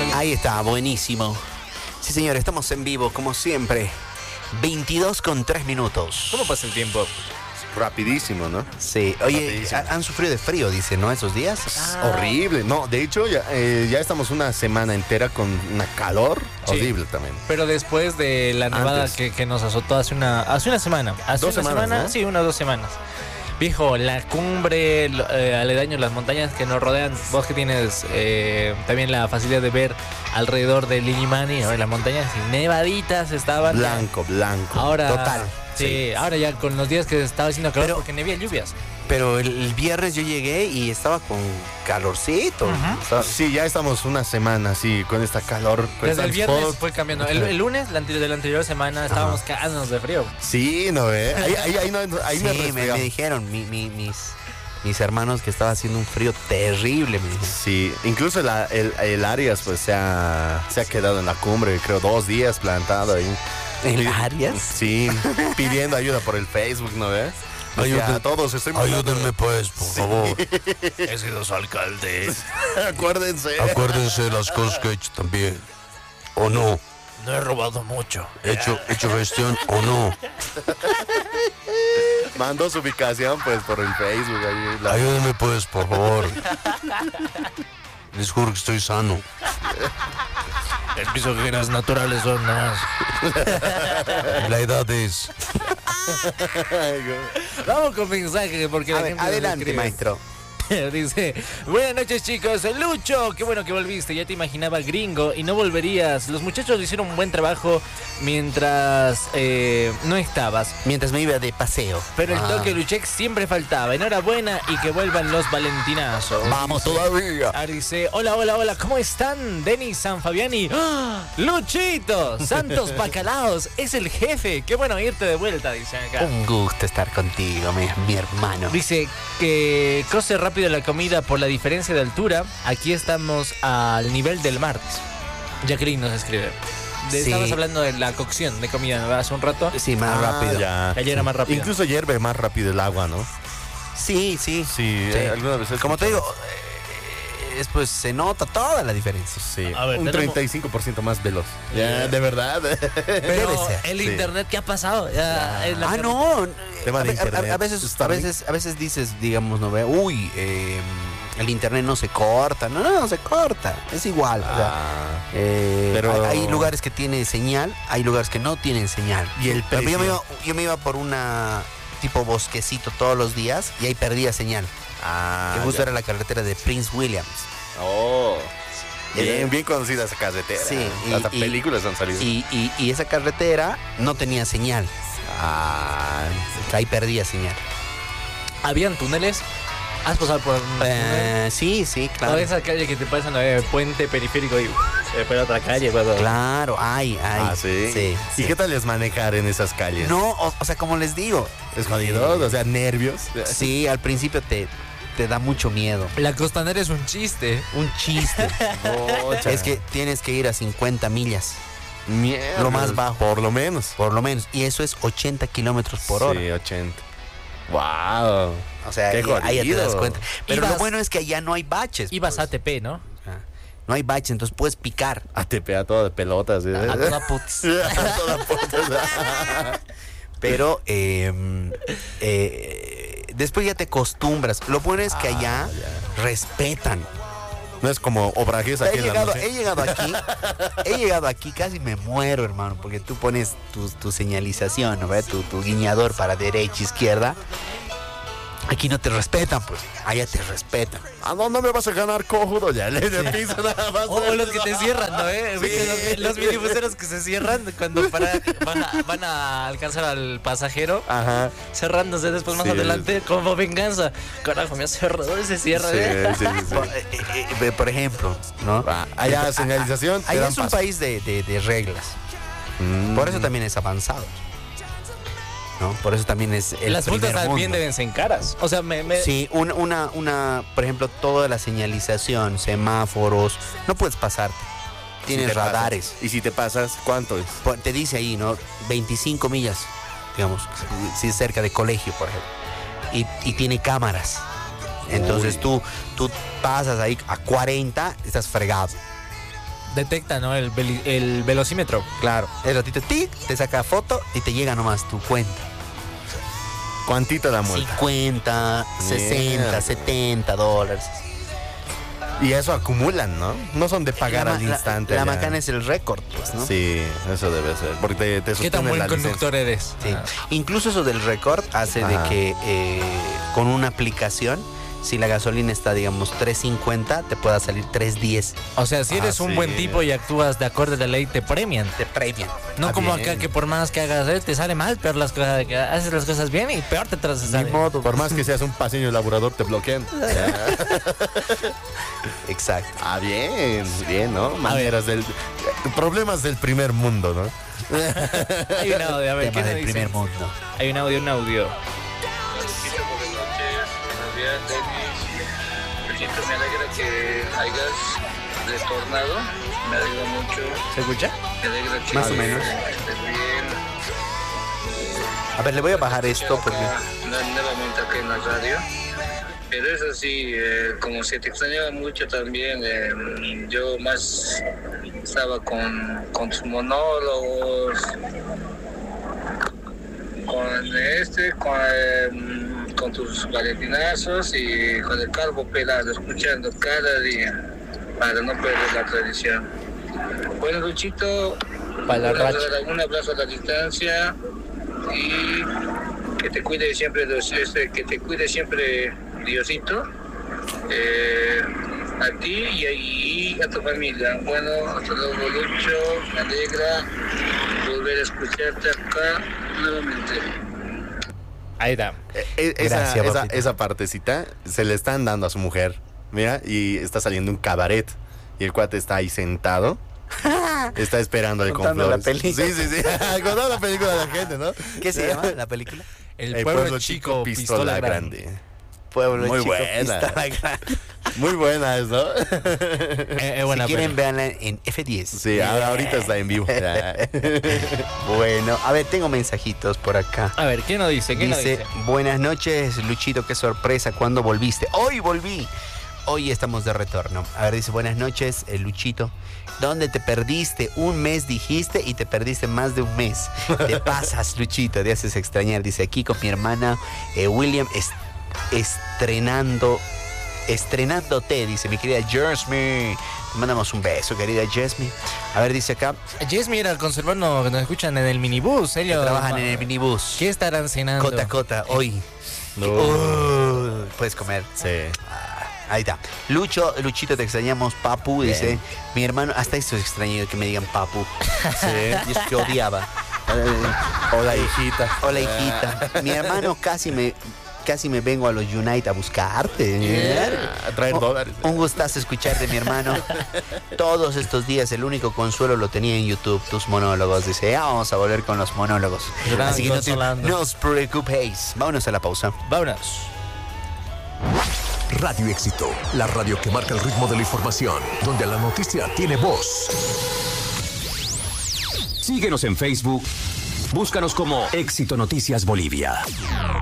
Ahí está, buenísimo. Sí, señor, estamos en vivo, como siempre. 22:03. ¿Cómo pasa el tiempo? Rapidísimo, ¿no? Sí, oye, Rapidísimo. han sufrido de frío, dicen, ¿no? Esos días. Horrible. No, de hecho, ya estamos una semana entera con una calor Sí. horrible también. Pero después de la nevada Antes. que nos azotó hace una semana. Hace 2 una semanas, semana, ¿no? sí, 2 semanas. Viejo, la cumbre, aledaños, las montañas que nos rodean. Vos que tienes también la facilidad de ver alrededor del Illimani, ¿no? Las montañas nevaditas estaban. Blanco. Ahora, Total. Sí, ahora ya con los días que estaba haciendo calor Pero- porque nevía lluvias. Pero el viernes yo llegué y estaba con calorcito. Ajá. Estaba- Sí, ya estamos una semana así con esta calor. con Desde el estas viernes fotos. fue cambiando. El lunes, de la anterior semana, estábamos cagándonos de frío. Sí, no, ahí Sí, me me resfriaba. dijeron mis hermanos que estaba haciendo un frío terrible, me dijeron. Sí, incluso el Arias pues se ha quedado en la cumbre, creo 2 días plantado ahí. ¿El Arias? Sí, pidiendo ayuda por el Facebook, ¿no ves? Ayúdenme. A todos, estoy Ayúdenme pues, por favor. He sido su alcalde. Acuérdense. Acuérdense de las cosas que he hecho también. ¿O no? No he robado mucho. ¿He hecho gestión o no? Mandó su ubicación pues por el Facebook ahí. Ayúdenme pues, por favor. Les juro que estoy sano. Mis ojeras naturales son más. La edad es... Vamos con mensajes porque A la ver, gente nos adelante, escribe. maestro. Dice, buenas noches chicos, Lucho, qué bueno que volviste, ya te imaginaba gringo y no volverías. Los muchachos hicieron un buen trabajo mientras no estabas, Mientras me iba de paseo. pero el toque Luchex siempre faltaba. Enhorabuena y que vuelvan los valentinazos. Vamos todavía. Dice, hola, ¿cómo están? Denis Sanfabiani. ¡Ah! Luchito, Santos Bacalaos, es el jefe. Qué bueno irte de vuelta, dice acá. Un gusto estar contigo, mi hermano. Dice que cose rápido la comida por la diferencia de altura. Aquí estamos al nivel del martes. Jacqueline nos escribe. Sí. Estabas hablando de la cocción de comida, ¿no? Hace un rato. Sí, más rápido. Ya. Ayer era más rápido. Incluso hierve más rápido el agua, ¿no? Sí. Sí, Sí. algunas veces. Como te digo, pues se nota toda la diferencia. Sí, A ver, un tenemos- 35% más veloz. Ya, de verdad. Pero debe ser, el sí. internet, ¿qué ha pasado? Ya, en la Ah, carretera. no. Tema de internet. A veces dices, digamos, no ve, uy, el internet no se corta. No se corta. Es igual. O sea, pero- hay lugares que tienen señal, hay lugares que no tienen señal. Y el Pero precio. yo me iba por una tipo bosquecito todos los días y ahí perdía señal. Que justo era la carretera de Prince Williams. Oh. Bien conocida esa carretera. Sí, Hasta películas han salido. Y esa carretera no tenía señal. Ahí perdía señal. ¿Habían túneles? ¿Has pasado por un túnel? Sí, O claro. esa calle que te pasan puente periférico y después otra calle. Claro, hay. ¿Sí? Sí, ¿Y sí. qué tal es manejar en esas calles? No, o sea, como les digo. ¿Es jodido? O sea, nervios. Sí, al principio te da mucho miedo. La costanera es un chiste. Un chiste. Pocha. Es que tienes que ir a 50 millas, Mierda. lo más bajo. Por lo menos. por lo menos. Y eso es 80 kilómetros por hora. Sí, 80. Wow. O sea, Qué ahí ya te das jodido. cuenta. Pero Ibas- lo bueno es que allá no hay baches. Ibas pues. ATP, ¿no? No hay baches, entonces puedes picar. ATP a todo de pelotas. ¿eh? A toda putz. A toda puta. Pero después ya te acostumbras. Lo bueno es que allá respetan. No es como obrajes aquí en la noche. He llegado aquí, casi me muero, hermano, porque tú pones tu señalización, ¿no? Tu guiñador para derecha, izquierda. Aquí no te respetan, pues. Allá te respetan. ¿A dónde me vas a ganar, cojudo? Ya le piso nada más. O los que te cierran, ¿no? ¿Viste los minibuseros que se cierran cuando van a alcanzar al pasajero? Ajá. Cerrándose después más Sí. adelante como venganza. Carajo, me ha cerrado y se cierra. Sí, ¿eh? sí. Por ejemplo, ¿no? Allá señalización. te Allá dan es un paso. país de reglas. Mm. Por eso también es avanzado. ¿No? Por eso también es el Las multas primer también mundo. deben ser caras. O sea, Sí, por ejemplo, toda la señalización, semáforos, no puedes pasarte. Tienes Si te radares. pasas. Y si te pasas, ¿cuánto es? Te dice ahí, ¿no? 25 millas, digamos, si es cerca de colegio, por ejemplo. Y tiene cámaras. Entonces Uy. tú pasas ahí a 40, estás fregado. detecta, ¿no? El velocímetro. Claro, el ratito tic, te saca foto y te llega nomás tu cuenta. ¿Cuántito la multa? 50, 60, Mierda. $70. Y eso acumulan, ¿no? No son de pagar al instante. La ya. macana es el récord, pues, ¿no? Sí, eso debe ser. Porque te ¿Qué tan suspenden buen la conductor eres? Sí. Ah. Incluso eso del récord hace de Ajá. que con una aplicación, si la gasolina está, digamos, 3.50, te pueda salir 3.10. O sea, si eres un sí. buen tipo y actúas de acuerdo a la ley, te premian. Te premian. No como bien. acá que por más que hagas, te sale mal, peor las cosas, que haces las cosas bien y peor te tratas Ni modo, por más que seas un paseño laburador, te bloquean. Exacto. Ah, bien, bien, ¿no? Maneras del... Problemas del primer mundo, ¿no? Hay un audio, a ver, ¿qué Tema nos del dice? primer mundo. Hay un audio. Buenos días, Denis. Luchito, me alegra que hayas retornado. Me alegra mucho. ¿Se escucha? Me alegra que Más o menos. estés bien. A ver, le voy a bajar esto porque... Acá, nuevamente acá en la radio. Pero es así, como se te extrañaba mucho también, yo más estaba con tus monólogos, con tus valentinazos y con el calvo pelado, escuchando cada día para no perder la tradición. Bueno, Luchito, Para la racha. un abrazo a la distancia y que te cuide siempre, que te cuide siempre Diosito, a ti y a tu familia. Bueno, hasta luego, Lucho, me alegra volver a escucharte acá nuevamente. Ahí está. Gracias, papito. esa partecita se le están dando a su mujer. Mira, y está saliendo un cabaret. Y el cuate está ahí sentado. Está esperando con Contando la flores. película. Sí. Contando la película de la gente, ¿no? ¿Qué se llama la película? El pueblo chico, pistola grande. Pueblo Muy Chico, buena. Pistola Grande. Muy buena es, ¿no? Buena Si quieren, peli. véanla en F10. Sí, ahorita está en vivo. Bueno, a ver, tengo mensajitos por acá. A ver, ¿qué nos dice? ¿Qué nos Dice, dice? buenas noches, Luchito, qué sorpresa, ¿cuándo volviste? Hoy volví. Hoy estamos de retorno. A ver, dice, buenas noches, Luchito. ¿Dónde te perdiste? Un mes dijiste y te perdiste más de un mes. Te pasas, Luchito, te haces extrañar. Dice, aquí con mi hermana William, estrenándote, dice mi querida Jasmine. Te mandamos un beso, querida Jasmine. A ver, dice acá, Jess, mira, el conservano que nos escuchan en el minibús. Ellos trabajan en el minibús. ¿Qué estarán cenando? Cota, hoy. No. Puedes comer. Sí. Ahí está. Luchito, te extrañamos, papu. Dice, mi hermano, hasta esto es extraño que me digan papu. Sí. Y es que odiaba. Hola, hijita. Hola, hijita. Mi hermano casi me vengo a los Unite a buscarte. A traer dólares. Un gustazo escucharte, mi hermano. Todos estos días el único consuelo lo tenía en YouTube, tus monólogos. Dice, ya vamos a volver con los monólogos. Gran Así que consolando. no os preocupéis. Vámonos a la pausa. Vámonos. Radio Éxito, la radio que marca el ritmo de la información, donde la noticia tiene voz. Síguenos en Facebook. Búscanos como Éxito Noticias Bolivia.